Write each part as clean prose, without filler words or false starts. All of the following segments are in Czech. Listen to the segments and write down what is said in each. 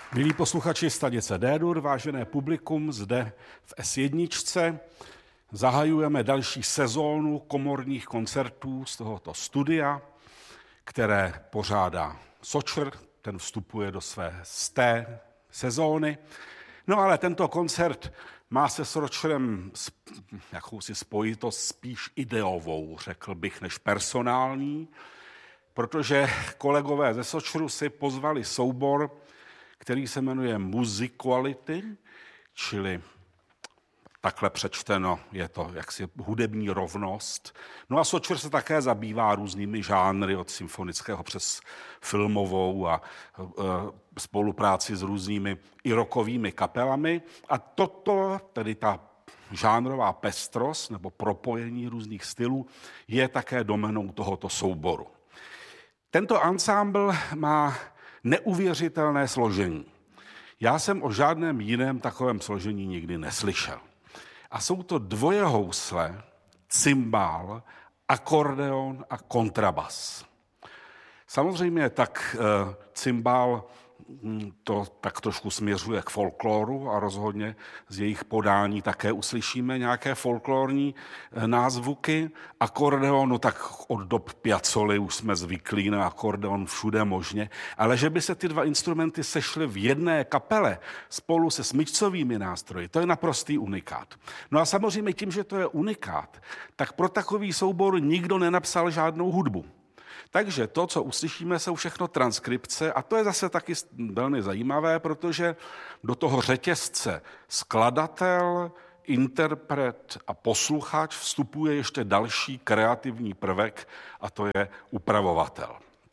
Milí posluchači stanice D-dur, vážené publikum zde v S1, zahajujeme další sezónu komorních koncertů z tohoto studia, které pořádá Sočr, ten vstupuje do své 100. sezóny. No ale tento koncert má se Sočrem jakousi spojitost spíš ideovou, řekl bych, než personální, protože kolegové ze Sočru si pozvali soubor, který se jmenuje Musicquality, čili takhle přečteno je to jaksi hudební rovnost. No a Sočr se také zabývá různými žánry od symfonického přes filmovou a spolupráci s různými i rockovými kapelami. A toto, tedy ta žánrová pestrost nebo propojení různých stylů, je také domenou tohoto souboru. Tento ansámbl má neuvěřitelné složení. Já jsem o žádném jiném takovém složení nikdy neslyšel. A jsou to dvojehousle, cymbál, akordeon a kontrabas. Samozřejmě tak cymbál to tak trošku směřuje k folkloru a rozhodně z jejich podání také uslyšíme nějaké folklorní názvuky. Akordeon, no tak od dob Piazzoly už jsme zvyklí na akordeon všude možně, ale že by se ty dva instrumenty sešly v jedné kapele spolu se smyčcovými nástroji, to je naprostý unikát. No a samozřejmě tím, že to je unikát, tak pro takový soubor nikdo nenapsal žádnou hudbu. Takže to, co uslyšíme, jsou všechno transkripce a to je zase taky velmi zajímavé, protože do toho řetězce skladatel, interpret a posluchač vstupuje ještě další kreativní prvek a to je upravovatel.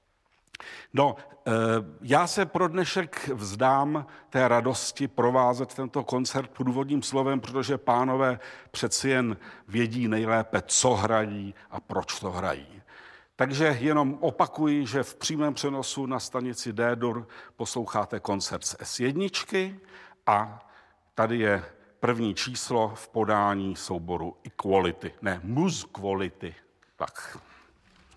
No, já se pro dnešek vzdám té radosti provázet tento koncert průvodním slovem, protože pánové přeci jen vědí nejlépe, co hrají a proč to hrají. Takže jenom opakuji, že v přímém přenosu na stanici D-dur posloucháte koncert z S1 a tady je první číslo v podání souboru Musicquality. Tak.